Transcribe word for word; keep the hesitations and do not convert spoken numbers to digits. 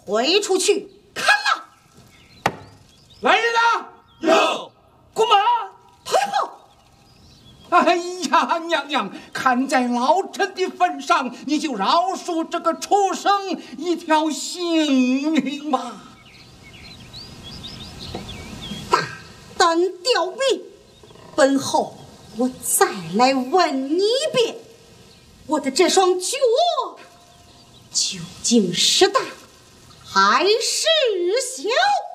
回出去看了。 来人呐！ 有。 驸马， 太后。 哎呀，娘娘，看在老臣的份上，你就饶恕这个畜生一条性命吧。 大胆刁民！本后我再来问你一遍，我的这双脚究竟是大还是小？